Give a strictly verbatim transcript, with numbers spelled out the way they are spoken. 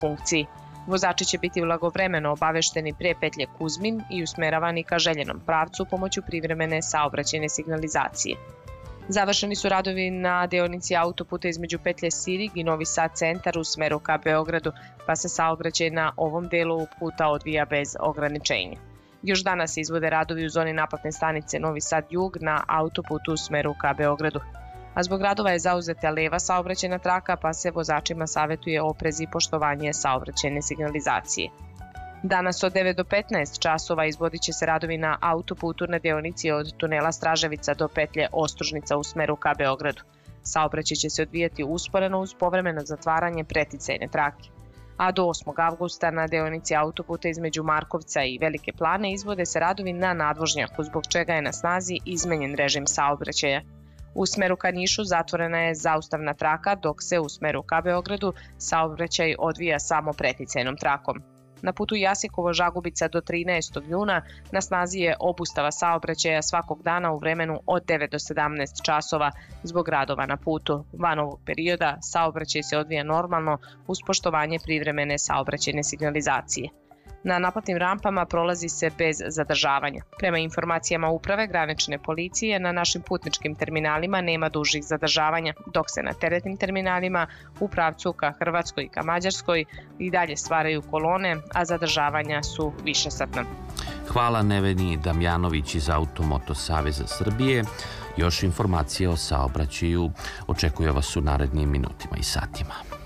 funkciji. Vozači će biti blagovremeno obavešteni pre petlje Kuzmin i usmeravani ka željenom pravcu pomoću privremene saobraćajne signalizacije. Završeni su radovi na deonici autoputa između petlje Sirig i Novi Sad centar u smeru ka Beogradu, pa se saobraćaj na ovom delu puta odvija bez ograničenja. Još danas se izvode radovi u zoni naplatne stanice Novi Sad jug na autoputu u smeru ka Beogradu. A zbog radova je zauzeta leva saobraćajna traka, pa se vozačima savetuje oprez i poštovanje saobraćajne signalizacije. Danas od devet do petnaest časova izvodit će se radovi na autoputu na deonici od tunela Straževica do petlje Ostružnica u smeru ka Beogradu. Saobraćaj će se odvijati usporeno uz povremeno zatvaranje preticajne trake. A do osmog avgusta na deonici autoputa između Markovca i Velike Plane izvode se radovi na nadvožnjaku, zbog čega je na snazi izmenjen režim saobraćaja. U smeru ka Nišu zatvorena je zaustavna traka, dok se u smeru ka Beogradu saobraćaj odvija samo preticajnom trakom. Na putu Jasikovo-Žagubica do trinaestog juna na snazi je obustava saobraćaja svakog dana u vremenu od devet do sedamnaest časova zbog radova na putu. Van ovog perioda saobraćaj se odvija normalno uz poštovanje privremene saobraćajne signalizacije. Na naplatnim rampama prolazi se bez zadržavanja. Prema informacijama uprave granične policije, na našim putničkim terminalima nema dužih zadržavanja, dok se na teretnim terminalima u pravcu ka Hrvatskoj i ka Mađarskoj i dalje stvaraju kolone, a zadržavanja su višesatna. Hvala Neveni Damjanović iz Automoto Saveza Srbije. Još informacije o saobraćaju očekuje vas u narednim minutima i satima.